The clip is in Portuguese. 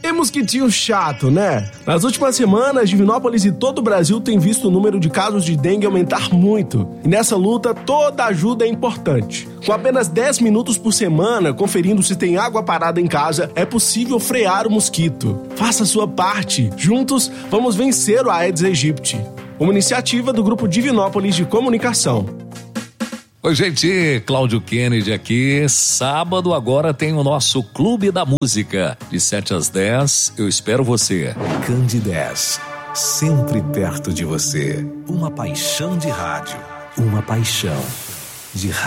E mosquitinho chato, né? Nas últimas semanas, Divinópolis e todo o Brasil têm visto o número de casos de dengue aumentar muito. E nessa luta, toda ajuda é importante. Com apenas 10 minutos por semana, conferindo se tem água parada em casa, é possível frear o mosquito. Faça a sua parte. Juntos, vamos vencer o Aedes aegypti. Uma iniciativa do Grupo Divinópolis de Comunicação. Oi, gente, Cláudio Kennedy aqui. Sábado agora tem o nosso Clube da Música. De 7 às 10, eu espero você. Candidez, sempre perto de você. Uma paixão de rádio. Uma paixão de rádio.